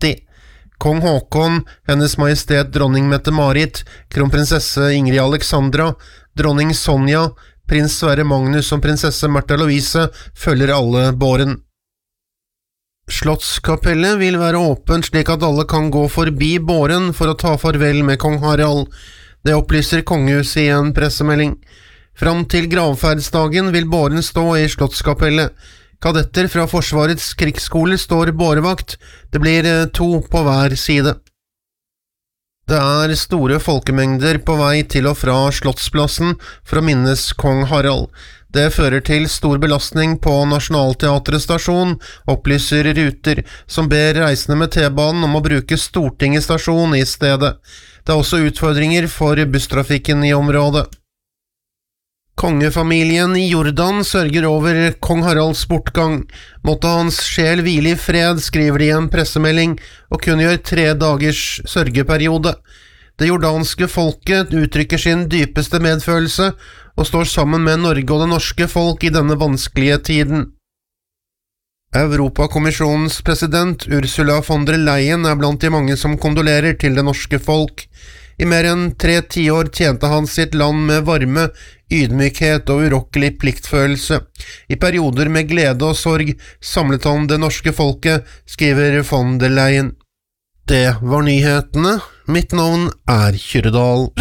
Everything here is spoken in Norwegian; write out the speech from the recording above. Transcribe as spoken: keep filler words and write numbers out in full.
nitti. Kong Håkon, Hennes Majestet Dronning Mette-Marit, Kronprinsesse Ingrid Alexandra, Dronning Sonja, Prins Sverre Magnus og Prinsesse Märtha Louise følger alle båren. Slottskapellet vil være åpent slik at alle kan gå forbi båren for å ta farvel med kong Harald. Det opplyser kongehuset i en pressemelding. Fram til gravferdsdagen vil båren stå i Slottskapellet. Kadetter fra Forsvarets krigsskoler står bårevakt. Det blir to på hver side. Det er store folkemengder på vei til og fra Slottsplassen for å minnes kong Harald. Det fører til stor belastning på Nationaltheatret stasjon, opplyser Ruter, som ber reisende med T-banen om å bruke Stortinget stasjon i stedet. Det er også utfordringer for busstrafikken i området. Kongefamilien i Jordan sørger over kong Haralds bortgang. Måtte hans sjel hvile i fred, skriver de i en pressemelding, og kun gjør tre dagers sørgeperiode. Det jordanske folket uttrykker sin dypeste medfølelse, og står sammen med Norge og det norske folk i denne vanskelige tiden. Europakommisjonens president Ursula von der Leyen er blant de mange som kondolerer til det norske folk. I mer enn tre tiår tjente han sitt land med varme, ydmykhet og urokkelig pliktfølelse. I perioder med glede og sorg samlet han det norske folket, skriver von der Leyen. Det var nyhetene. Mitt navn er Kyrre Dahl.